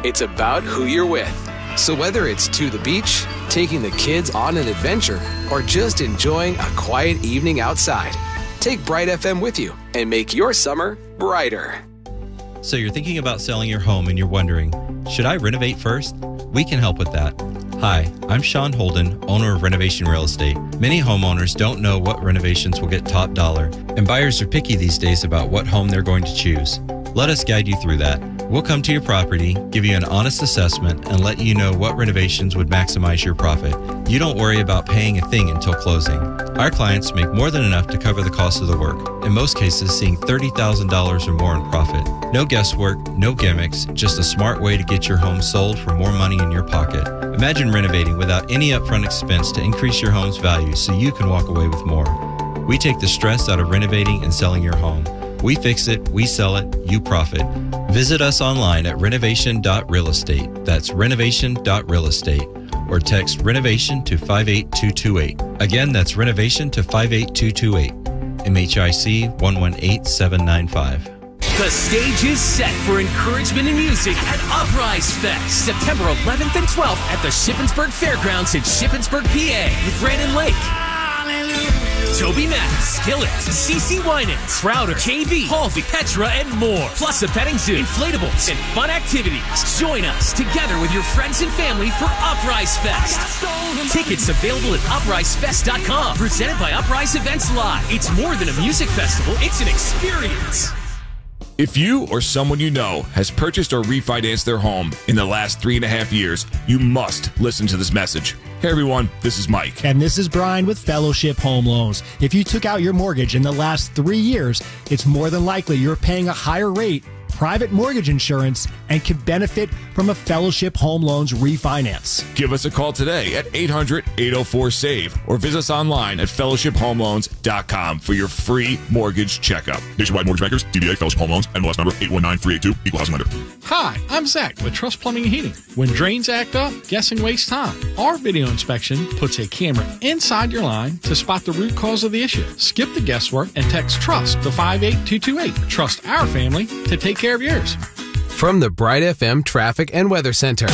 it's about who you're with. So whether it's to the beach, taking the kids on an adventure, or just enjoying a quiet evening outside, take Bright FM with you and make your summer brighter. So you're thinking about selling your home and you're wondering, should I renovate first? We can help with that. Hi, I'm Sean Holden, owner of Renovation Real Estate. Many homeowners don't know what renovations will get top dollar, and buyers are picky these days about what home they're going to choose. Let us guide you through that. We'll come to your property, give you an honest assessment, and let you know what renovations would maximize your profit. You don't worry about paying a thing until closing. Our clients make more than enough to cover the cost of the work, in most cases seeing $30,000 or more in profit. No guesswork, no gimmicks, just a smart way to get your home sold for more money in your pocket. Imagine renovating without any upfront expense to increase your home's value so you can walk away with more. We take the stress out of renovating and selling your home. We fix it, we sell it, you profit. Visit us online at renovation.realestate. That's renovation.realestate. Or text renovation to 58228. Again, that's renovation to 58228. MHIC 118795. The stage is set for encouragement and music at Uprise Fest, September 11th and 12th at the Shippensburg Fairgrounds in Shippensburg, PA, with Brandon Lake, Toby Mac, Skillet, CeCe Winans, Crowder, KV, Halsey, Petra, and more. Plus a petting zoo, inflatables, and fun activities. Join us together with your friends and family for Uprise Fest. Tickets available at uprisefest.com. Presented by Uprise Events Live. It's more than a music festival, it's an experience. If you or someone you know has purchased or refinanced their home in the last 3.5 years, you must listen to this message. Hey everyone, this is Mike. And this is Brian with Fellowship Home Loans. If you took out your mortgage in the last 3 years, it's more than likely you're paying a higher rate, private mortgage insurance, and can benefit from a Fellowship Home Loans refinance. Give us a call today at 800-804-SAVE or visit us online at fellowshiphomeloans.com for your free mortgage checkup. Nationwide Mortgage Bankers, DBA Fellowship Home Loans, NMLS number 819382, Equal Housing Lender. Hi, I'm Zach with Trust Plumbing and Heating. When drains act up, guessing wastes time. Our video inspection puts a camera inside your line to spot the root cause of the issue. Skip the guesswork and text TRUST to 58228. Trust our family to take care of yours. From the Bright FM Traffic and Weather Center.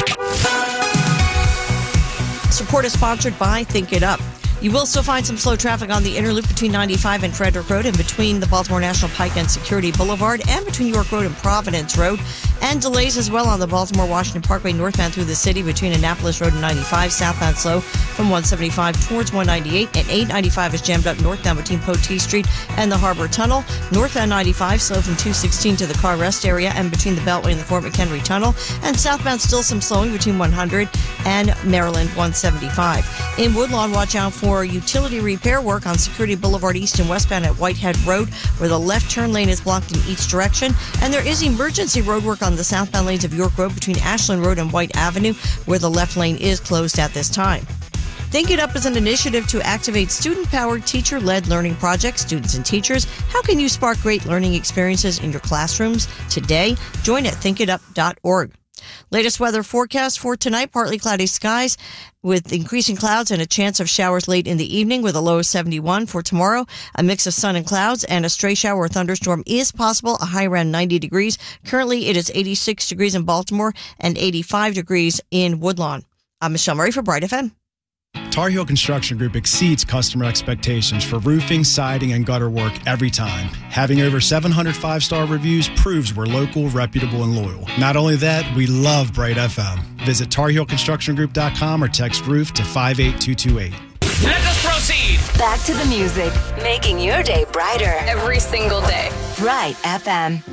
Support is sponsored by Think It Up. You will still find some slow traffic on the inner loop between 95 and Frederick Road and between the Baltimore National Pike and Security Boulevard and between York Road and Providence Road. And delays as well on the Baltimore-Washington Parkway northbound through the city between Annapolis Road and 95, southbound slow from 175 towards 198, and 895 is jammed up northbound between Potee Street and the Harbor Tunnel. Northbound 95 slow from 216 to the car rest area and between the Beltway and the Fort McHenry Tunnel. And southbound still some slowing between 100 and Maryland 175. In Woodlawn, watch out for utility repair work on Security Boulevard east and westbound at Whitehead Road, where the left turn lane is blocked in each direction. And there is emergency road work on the southbound lanes of York Road between Ashland Road and White Avenue, where the left lane is closed at this time. Think It Up is an initiative to activate student-powered, teacher-led learning projects. Students and teachers, how can you spark great learning experiences in your classrooms today? Join at thinkitup.org. Latest weather forecast for tonight, partly cloudy skies with increasing clouds and a chance of showers late in the evening with a low of 71. For tomorrow, a mix of sun and clouds and a stray shower or thunderstorm is possible, a high around 90 degrees. Currently, it is 86 degrees in Baltimore and 85 degrees in Woodlawn. I'm Michelle Murray for Bright FM. Tar Heel Construction Group exceeds customer expectations for roofing, siding, and gutter work every time. Having over 700 five-star reviews proves we're local, reputable, and loyal. Not only that, we love Bright FM. Visit TarHeelConstructionGroup.com or text roof to 58228. Let us proceed. Back to the music, making your day brighter every single day. Bright FM.